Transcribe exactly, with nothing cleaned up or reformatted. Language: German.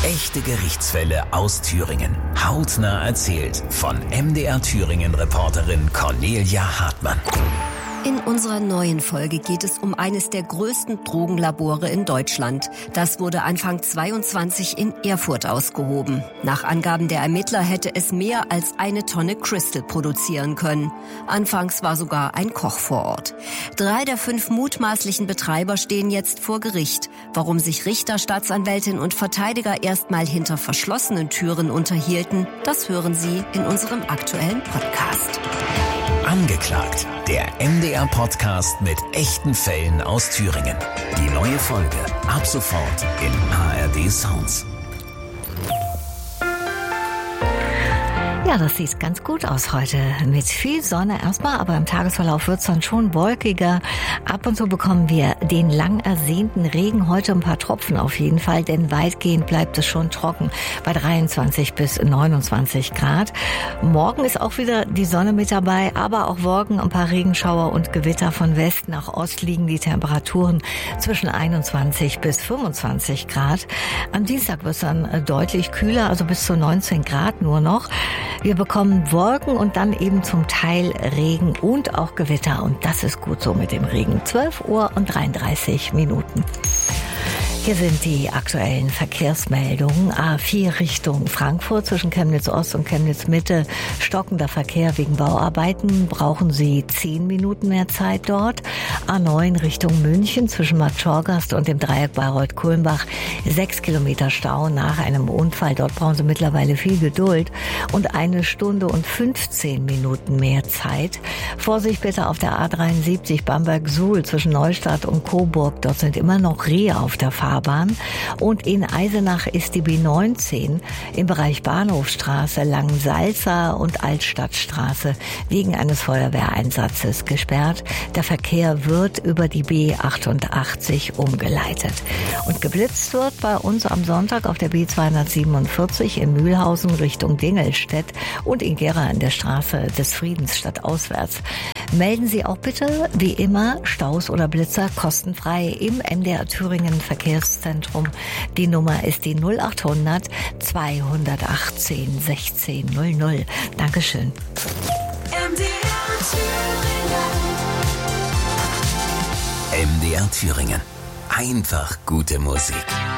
Echte Gerichtsfälle aus Thüringen. Hautnah erzählt von M D R Thüringen-Reporterin Cornelia Hartmann. In unserer neuen Folge geht es um eines der größten Drogenlabore in Deutschland. Das wurde Anfang zweiundzwanzig in Erfurt ausgehoben. Nach Angaben der Ermittler hätte es mehr als eine Tonne Crystal produzieren können. Anfangs war sogar ein Koch vor Ort. Drei der fünf mutmaßlichen Betreiber stehen jetzt vor Gericht. Warum sich Richter, Staatsanwältin und Verteidiger erstmal hinter verschlossenen Türen unterhielten, das hören Sie in unserem aktuellen Podcast. Angeklagt, der M D R-Podcast mit echten Fällen aus Thüringen. Die neue Folge ab sofort in A R D Sounds. Ja, das sieht ganz gut aus heute. Mit viel Sonne erstmal, aber im Tagesverlauf wird es dann schon wolkiger. Ab und zu bekommen wir den lang ersehnten Regen. Heute ein paar Tropfen auf jeden Fall, denn weitgehend bleibt es schon trocken bei dreiundzwanzig bis neunundzwanzig Grad. Morgen ist auch wieder die Sonne mit dabei, aber auch Wolken, ein paar Regenschauer und Gewitter. Von West nach Ost liegen die Temperaturen zwischen einundzwanzig bis fünfundzwanzig Grad. Am Dienstag wird es dann deutlich kühler, also bis zu neunzehn Grad nur noch. Wir bekommen Wolken und dann eben zum Teil Regen und auch Gewitter. Und das ist gut so mit dem Regen. zwölf Uhr und dreiunddreißig Minuten. Hier sind die aktuellen Verkehrsmeldungen. A vier Richtung Frankfurt zwischen Chemnitz Ost und Chemnitz Mitte. Stockender Verkehr wegen Bauarbeiten. Brauchen Sie zehn Minuten mehr Zeit dort. A neun Richtung München zwischen Bad Schorgast und dem Dreieck Bayreuth-Kulmbach. Sechs Kilometer Stau nach einem Unfall. Dort brauchen Sie mittlerweile viel Geduld. Und eine Stunde und fünfzehn Minuten mehr Zeit. Vorsicht bitte auf der A dreiundsiebzig Bamberg-Suhl zwischen Neustadt und Coburg. Dort sind immer noch Rehe auf der Fahrbahn. Und in Eisenach ist die B neunzehn im Bereich Bahnhofstraße, Langensalza und Altstadtstraße wegen eines Feuerwehreinsatzes gesperrt. Der Verkehr wird über die B achtundachtzig umgeleitet. Und geblitzt wird bei uns am Sonntag auf der B zweihundertsiebenundvierzig in Mühlhausen Richtung Dingelstedt und in Gera an der Straße des Friedens stadtauswärts. Melden Sie auch bitte, wie immer, Staus oder Blitzer kostenfrei im M D R Thüringen Verkehrszentrum. Die Nummer ist die null achthundert zweihundertachtzehn sechzehn null null. Dankeschön. M D R Thüringen. M D R Thüringen. Einfach gute Musik.